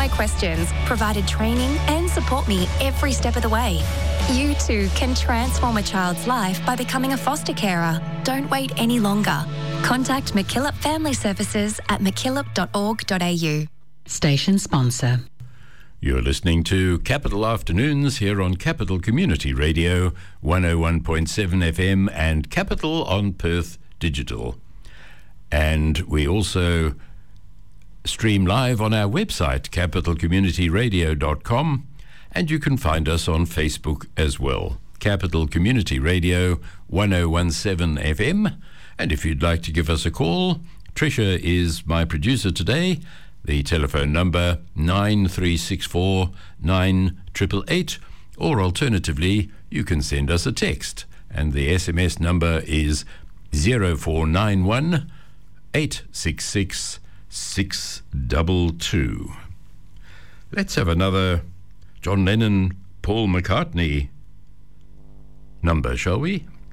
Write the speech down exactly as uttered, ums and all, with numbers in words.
my questions, provided training and support me every step of the way. You too can transform a child's life by becoming a foster carer. Don't wait any longer. Contact MacKillop Family Services at mackillop dot org dot a u. Station sponsor. You're listening to Capital Afternoons here on Capital Community Radio, one oh one point seven F M and Capital on Perth Digital. And we also stream live on our website, capital community radio dot com, and you can find us on Facebook as well. Capital Community Radio, one oh one point seven F M. And if you'd like to give us a call, Tricia is my producer today. The telephone number nine three six four nine eight eight eight, or alternatively, you can send us a text, and the S M S number is zero four nine one eight six six six two two. Let's have another John Lennon, Paul McCartney number, shall we?